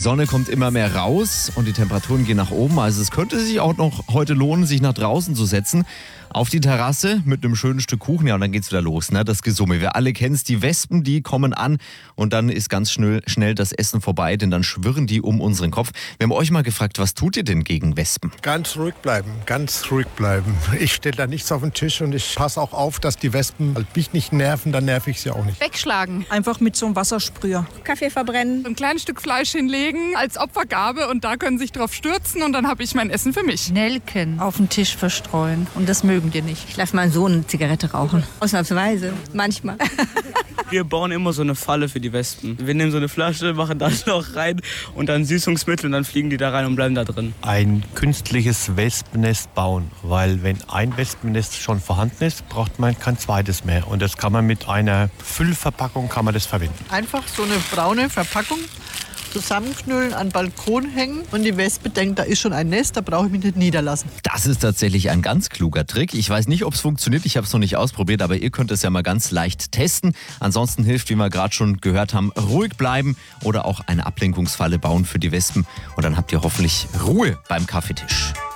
Sonne kommt immer mehr raus und die Temperaturen gehen nach oben. Also es könnte sich auch noch heute lohnen, sich nach draußen zu setzen. Auf die Terrasse mit einem schönen Stück Kuchen. Ja, und dann geht's wieder los, ne? Das Gesumme. Wir alle kennen es, die Wespen, die kommen an und dann ist ganz schnell das Essen vorbei, denn dann schwirren die um unseren Kopf. Wir haben euch mal gefragt, was tut ihr denn gegen Wespen? Ganz ruhig bleiben, ganz ruhig bleiben. Ich stelle da nichts auf den Tisch und ich passe auch auf, dass die Wespen mich nicht nerven, dann nerv ich sie auch nicht. Wegschlagen. Einfach mit so einem Wassersprüher. Kaffee verbrennen. Ein kleines Stück Fleisch hinlegen als Opfergabe und da können sie sich drauf stürzen und dann habe ich mein Essen für mich. Nelken auf den Tisch verstreuen und das mögen die nicht. Ich lasse meinen Sohn eine Zigarette rauchen. Ausnahmsweise. Manchmal. Wir bauen immer so eine Falle für die Wespen. Wir nehmen so eine Flasche, machen da ein Loch rein und dann Süßungsmittel und dann fliegen die da rein und bleiben da drin. Ein künstliches Wespennest bauen, weil wenn ein Wespennest schon vorhanden ist, braucht man kein zweites mehr. Und das kann man mit einer Füllverpackung verwenden. Einfach so eine braune Verpackung zusammenknüllen, an den Balkon hängen und die Wespe denkt, da ist schon ein Nest, da brauche ich mich nicht niederlassen. Das ist tatsächlich ein ganz kluger Trick. Ich weiß nicht, ob es funktioniert, ich habe es noch nicht ausprobiert, aber ihr könnt es ja mal ganz leicht testen. Ansonsten hilft, wie wir gerade schon gehört haben, ruhig bleiben oder auch eine Ablenkungsfalle bauen für die Wespen und dann habt ihr hoffentlich Ruhe beim Kaffeetisch.